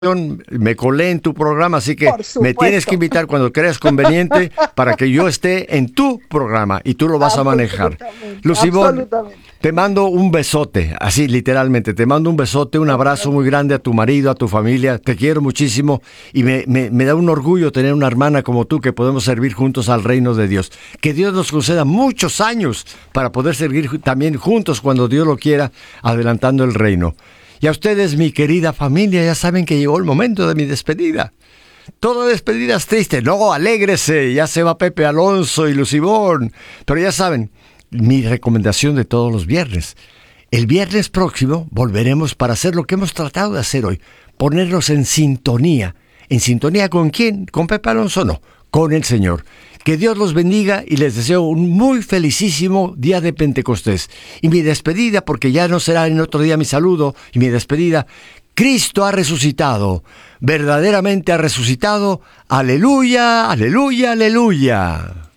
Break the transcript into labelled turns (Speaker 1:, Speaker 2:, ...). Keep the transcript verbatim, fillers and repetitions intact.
Speaker 1: me colé en tu programa, así que
Speaker 2: Por
Speaker 1: me tienes
Speaker 2: supuesto.
Speaker 1: que invitar cuando creas conveniente para que yo esté en tu programa y tú lo vas a manejar.
Speaker 2: Absolutamente,
Speaker 1: Lucibón,
Speaker 2: absolutamente.
Speaker 1: te mando un besote, así literalmente, te mando un besote, un abrazo muy grande a tu marido, a tu familia, te quiero muchísimo y me, me, me da un orgullo tener una hermana como tú que podemos servir juntos al reino de Dios. Que Dios nos conceda muchos años para poder servir ju- también juntos cuando Dios lo quiera, adelantando el reino. Y a ustedes, mi querida familia, ya saben que llegó el momento de mi despedida. Toda despedida es triste. No, alégrese. Ya se va Pepe Alonso y Lucibón. Pero ya saben, mi recomendación de todos los viernes. El viernes próximo volveremos para hacer lo que hemos tratado de hacer hoy. Ponernos en sintonía. ¿En sintonía con quién? ¿Con Pepe Alonso? No, con el Señor. Que Dios los bendiga y les deseo un muy felicísimo día de Pentecostés. Y mi despedida, porque ya no será en otro día mi saludo, y mi despedida, Cristo ha resucitado, verdaderamente ha resucitado. Aleluya, aleluya, aleluya.